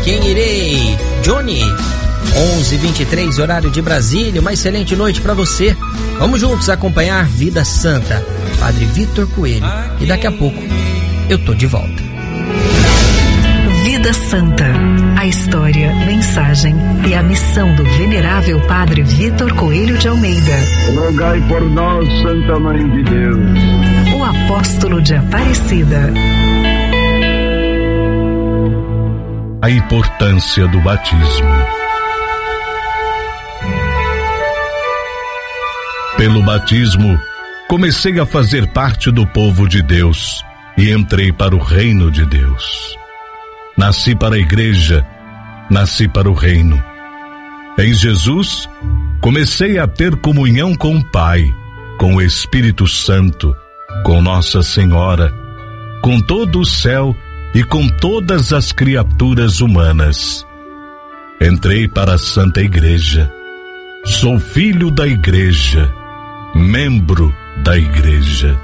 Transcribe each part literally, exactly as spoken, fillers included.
quem irei? Johnny. onze e vinte e três, horário de Brasília. Uma excelente noite para você. Vamos juntos acompanhar Vida Santa, Padre Vitor Coelho. E daqui a pouco eu tô de volta. Vida Santa, a história, mensagem e a missão do venerável Padre Vitor Coelho de Almeida. Rogai por nós, Santa Mãe de Deus. O apóstolo de Aparecida. A importância do batismo. Pelo batismo, comecei a fazer parte do povo de Deus e entrei para o reino de Deus. Nasci para a igreja, nasci para o reino. Em Jesus, comecei a ter comunhão com o Pai, com o Espírito Santo, com Nossa Senhora, com todo o céu e com todas as criaturas humanas. Entrei para a Santa Igreja. Sou filho da Igreja, membro da Igreja.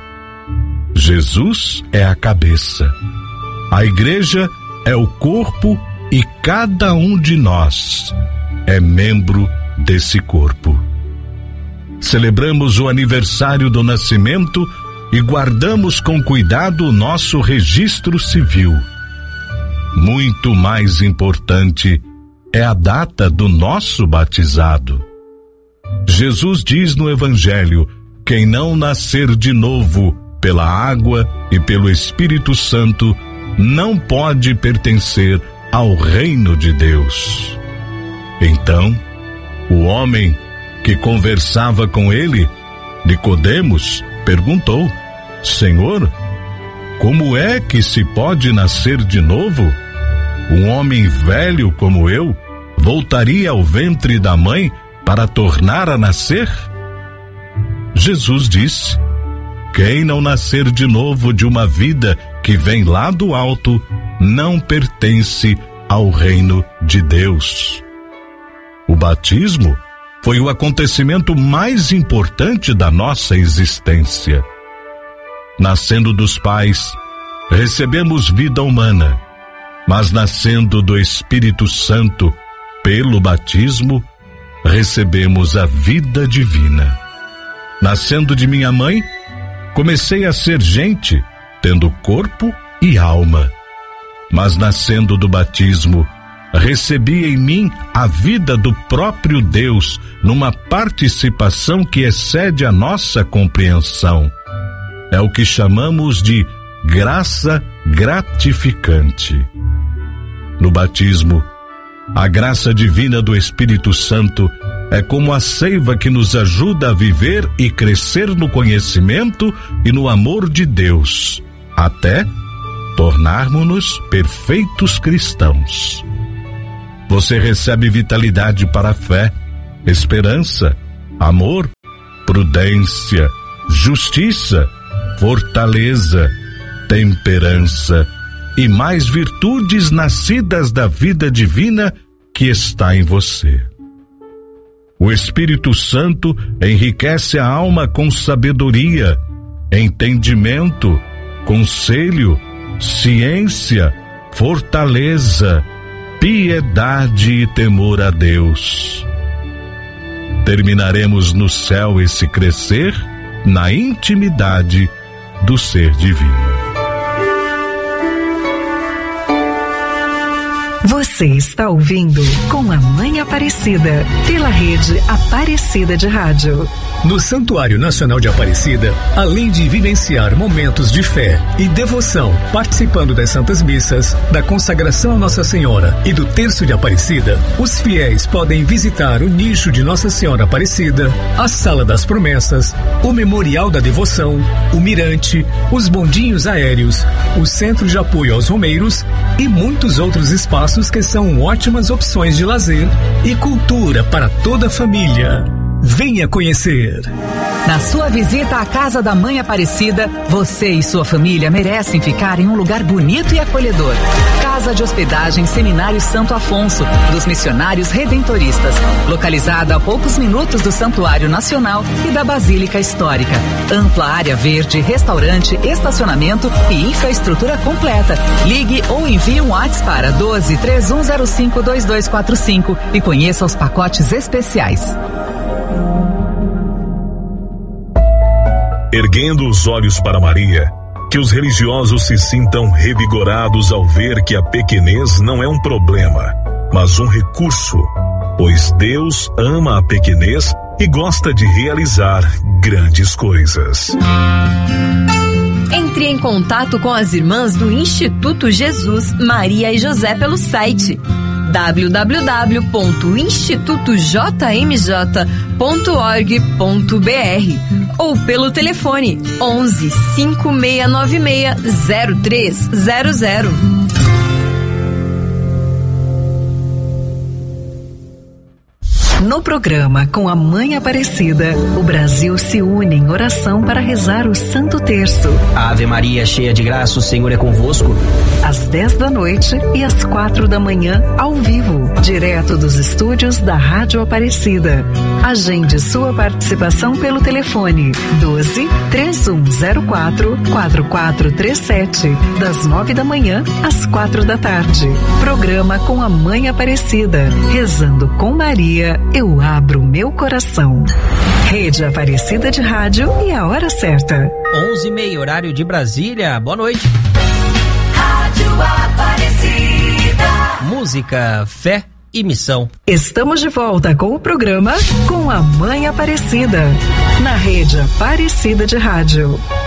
Jesus é a cabeça. A Igreja é o corpo e cada um de nós é membro desse corpo. Celebramos o aniversário do nascimento e guardamos com cuidado o nosso registro civil. Muito mais importante é a data do nosso batizado. Jesus diz no Evangelho: quem não nascer de novo pela água e pelo Espírito Santo não pode pertencer ao reino de Deus. Então, o homem que conversava com ele, Nicodemos, perguntou: Senhor, como é que se pode nascer de novo? Um homem velho como eu voltaria ao ventre da mãe para tornar a nascer? Jesus disse: quem não nascer de novo de uma vida que vem lá do alto, não pertence ao reino de Deus. O batismo foi o acontecimento mais importante da nossa existência. Nascendo dos pais, recebemos vida humana, mas nascendo do Espírito Santo, pelo batismo, recebemos a vida divina. Nascendo de minha mãe, comecei a ser gente, tendo corpo e alma. Mas nascendo do batismo, recebi em mim a vida do próprio Deus, numa participação que excede a nossa compreensão. É o que chamamos de graça gratificante. No batismo, a graça divina do Espírito Santo é como a seiva que nos ajuda a viver e crescer no conhecimento e no amor de Deus, até tornarmos-nos perfeitos cristãos. Você recebe vitalidade para a fé, esperança, amor, prudência, justiça, fortaleza, temperança e mais virtudes nascidas da vida divina que está em você. O Espírito Santo enriquece a alma com sabedoria, entendimento, conselho, ciência, fortaleza, piedade e temor a Deus. Terminaremos no céu esse crescer na intimidade do ser divino. Você está ouvindo Com a Mãe Aparecida, pela rede Aparecida de Rádio. No Santuário Nacional de Aparecida, além de vivenciar momentos de fé e devoção, participando das Santas Missas, da consagração a Nossa Senhora e do Terço de Aparecida, os fiéis podem visitar o nicho de Nossa Senhora Aparecida, a Sala das Promessas, o Memorial da Devoção, o Mirante, os bondinhos aéreos, o Centro de Apoio aos Romeiros e muitos outros espaços que são ótimas opções de lazer e cultura para toda a família. Venha conhecer. Na sua visita à Casa da Mãe Aparecida, você e sua família merecem ficar em um lugar bonito e acolhedor. Casa de Hospedagem Seminário Santo Afonso, dos Missionários Redentoristas, localizada a poucos minutos do Santuário Nacional e da Basílica Histórica. Ampla área verde, restaurante, estacionamento e infraestrutura completa. Ligue ou envie um WhatsApp para doze, três um zero cinco, dois dois quatro cinco e conheça os pacotes especiais. Erguendo os olhos para Maria, que os religiosos se sintam revigorados ao ver que a pequenez não é um problema, mas um recurso, pois Deus ama a pequenez e gosta de realizar grandes coisas. Entre em contato com as irmãs do Instituto Jesus, Maria e José pelo site w w w ponto instituto j m j ponto org ponto b r ou pelo telefone onze, cinco seis nove seis, zero três zero zero. No programa Com a Mãe Aparecida, o Brasil se une em oração para rezar o Santo Terço. Ave Maria, cheia de graça, o Senhor é convosco. Às dez da noite e às quatro da manhã, ao vivo, direto dos estúdios da Rádio Aparecida. Agende sua participação pelo telefone doze, três um zero quatro, quatro quatro três sete, das nove da manhã às quatro da tarde. Programa Com a Mãe Aparecida, rezando com Maria, eu abro meu coração. Rede Aparecida de Rádio e a hora certa. onze e meia, horário de Brasília. Boa noite. Rádio Aparecida. Música, fé e missão. Estamos de volta com o programa Com a Mãe Aparecida, na Rede Aparecida de Rádio.